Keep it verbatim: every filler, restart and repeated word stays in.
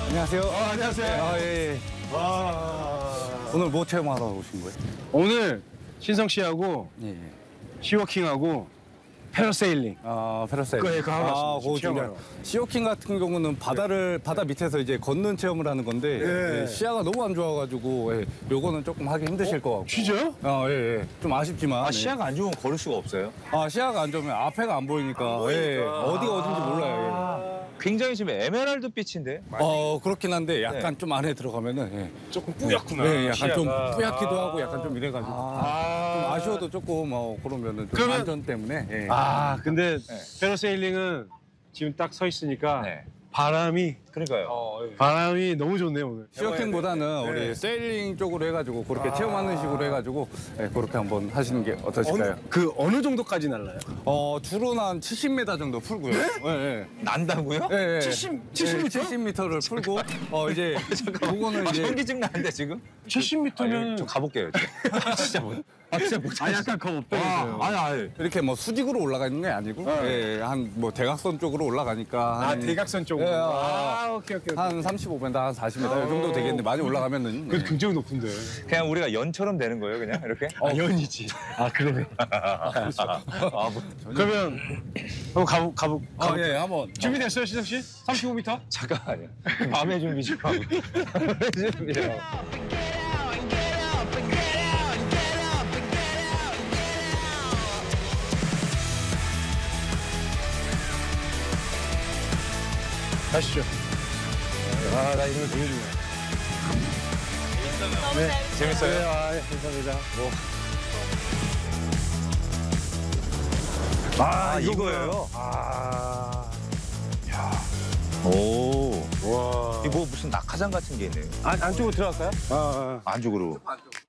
안녕하세요. 아, 안녕하세요. 아, 예, 예. 아... 오늘 뭐 체험하러 오신 거예요? 오늘 신성 씨하고 예, 예. 시워킹하고 패러세일링. 아, 패러사이팅. 그거, 그거 하고 아, 왔습니다. 그거 체험하러. 중요해요. 시오킹 같은 경우는 바다를, 바다 밑에서 이제 걷는 체험을 하는 건데, 예. 예, 시야가 너무 안 좋아가지고, 예, 요거는 조금 하기 힘드실 것 같고. 진짜요? 아, 예, 예. 좀 아쉽지만. 아, 예. 시야가 안 좋으면 걸을 수가 없어요? 아, 시야가 안 좋으면 앞에가 안 보이니까, 예, 어디가 어딘지 몰라요. 예. 굉장히 지금 에메랄드 빛인데? 어, 그렇긴 한데, 약간 좀 안에 들어가면은, 예. 조금 뿌옇구나. 예, 약간 시야가. 좀 뿌옇기도 하고, 약간 좀 이래가지고. 아, 좀 아쉬워도 조금, 어, 그러면은 좀 그러면- 안전 때문에. 예. 아, 근데 패러세일링은 지금 딱 서 있으니까 네. 바람이 그러니까요. 바람이 너무 좋네요 오늘. 시어킹보다는 네. 우리 세일링 쪽으로 해가지고 그렇게 체험하는 식으로 해가지고 네, 그렇게 한번 하시는 게 어떠실까요? 어느, 그 어느 정도까지 날라요? 어, 주로는 한 칠십 미터 정도 풀고요. 네? 네, 난다고요? 네. 네. 칠십, 칠십 미터? 칠십 미터를 풀고 어 이제 그거는 아, 이제 현기증 나는데 지금? 칠십 미터면 저 가볼게요. 저. 진짜 못. 아, 진짜 못. 아 약간 겁 없다. 아, 아니, 아니. 이렇게 뭐 수직으로 올라가는 게 아니고 예, 한 뭐 대각선 쪽으로 올라가니까 아 한, 대각선 쪽으로. 예, 아, 아 오케이 오케이. 오케이. 한 삼십오 미터, 한 사십 미터 이 정도 되겠는데 많이 올라가면은 그 굉장히 높은데. 그냥 우리가 연처럼 되는 거예요, 그냥? 이렇게? 아 연이지. 아 그러네. 아, 뭐. 그러면 한번 가보 가보. 아, 가보. 예, 한번 준비됐어요 시석 씨? 삼십오 미터? 잠깐만요. 밤에 준비 좀 하고. 밤에 준비 좀 하고. 가시죠. 아 나 이런 거 되게 좋아해. 재밌어요? 아 예, 감사합니다. 뭐. 아, 이거예요? 아. 오. 와. 이거 뭐 무슨 낙하산 같은 게 있네요. 안 안쪽으로 들어갈까요? 아. 아. 안쪽으로.